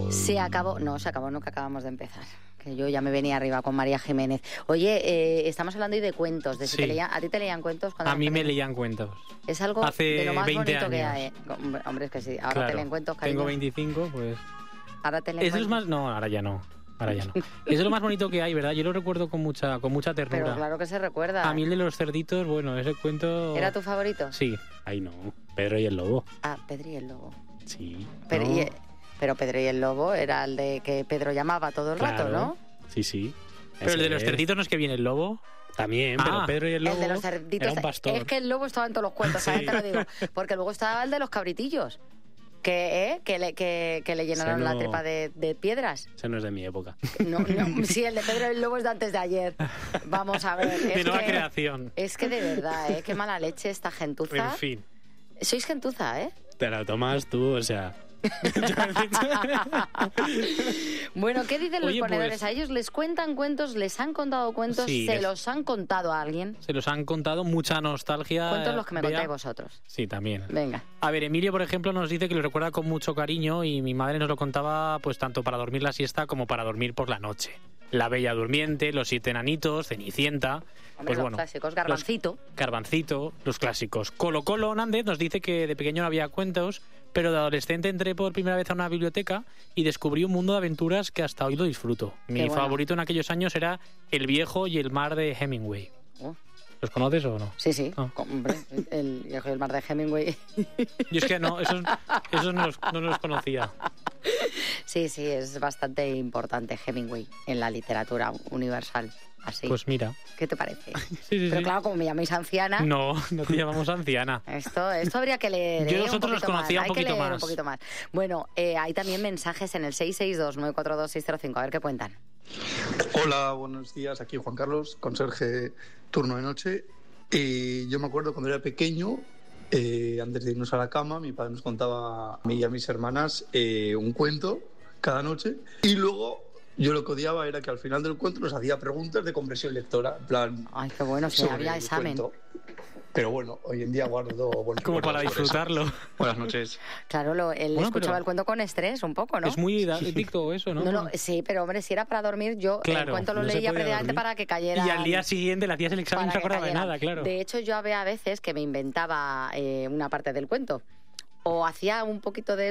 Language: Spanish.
Se acabó, no, que acabamos de empezar. Que yo ya me venía arriba con María Jiménez. Oye, estamos hablando hoy de cuentos. De si te leían, ¿a ti te leían cuentos? A mí me leían cuentos. Es algo hace de lo más 20 bonito años. que hay. Hombre, es que sí. Ahora Claro, te leen cuentos, cariño. tengo 25, pues... Ahora te leen Eso es cuentos. más... No, ahora ya no. Eso es lo más bonito que hay, ¿verdad? Yo lo recuerdo con mucha ternura. Pero claro que se recuerda. A mí el de los cerditos, bueno, ese cuento... ¿Era tu favorito? Sí. Ay, no. Pedro y el lobo. Ah, Pedro y el lobo. Sí. Pero, no. pero Pedro y el lobo era el de que Pedro llamaba todo el rato, ¿no? Sí, sí. Pero el de los cerditos no es que viene el lobo. También, pero Pedro y el lobo El de los cerditos. era un pastor. Es que el lobo estaba en todos los cuentos, ¿sabes? Sí. Te lo digo. Porque luego estaba el de los cabritillos. Que le llenaron la tripa de piedras. Ese no es de mi época. No, sí, el de Pedro y el Lobo es de antes de ayer. Vamos a ver. De nueva creación. Es que de verdad, qué mala leche esta gentuza. En fin. Sois gentuza, ¿eh? Te la tomas tú, o sea... Bueno, ¿qué dicen los Oye, ponedores? pues, ¿A ellos les cuentan cuentos? ¿Les han contado cuentos? Sí, ¿Se los han contado a alguien? Se los han contado, mucha nostalgia. Cuentos los que me Bea. contáis vosotros. Sí, también. Venga. A ver, Emilio, por ejemplo, nos dice que lo recuerda con mucho cariño y mi madre nos lo contaba pues tanto para dormir la siesta como para dormir por la noche. La Bella Durmiente, Los Siete Enanitos, Cenicienta... Hombre, pues los bueno, clásicos, Garbancito. Garbancito, los clásicos. Colo Colo Nández nos dice que de pequeño no había cuentos, pero de adolescente entré por primera vez a una biblioteca y descubrí un mundo de aventuras que hasta hoy lo disfruto. Mi Qué bueno. favorito en aquellos años era El Viejo y el Mar de Hemingway. Oh. ¿Los conoces o no? Sí, sí. Ah. Hombre, el viejo y el mar de Hemingway. Yo es que no, esos no los conocía. Sí, sí, es bastante importante Hemingway en la literatura universal. Así. Pues mira. ¿Qué te parece? Sí, Pero sí. claro, como me llamáis anciana... No te llamamos anciana. Esto habría que leer. Yo nosotros los conocía un poquito Hay que leer más. un poquito más. Bueno, hay también mensajes en el 662-942-605. A ver qué cuentan. Hola, buenos días. Aquí Juan Carlos, conserje turno de noche. Y yo me acuerdo cuando era pequeño, antes de irnos a la cama, mi padre nos contaba a mí y a mis hermanas un cuento cada noche. Y luego yo lo que odiaba era que al final del cuento nos hacía preguntas de comprensión lectora. En plan, Ay, qué bueno, si sobre había el examen. cuento. Pero bueno, hoy en día guardo buenos Como para recuerdos sobre disfrutarlo. eso. Buenas noches. Claro, él Bueno, escuchaba pero el cuento con estrés un poco, ¿no? Es muy adicto eso, ¿no? No, sí, pero hombre, si era para dormir, yo el Claro, cuento lo no se leía podía previamente dormir. para que cayera. Y al día siguiente le hacías el examen y no se acordaba de nada, claro. De hecho, yo había veces que me inventaba una parte del cuento. O hacía un poquito de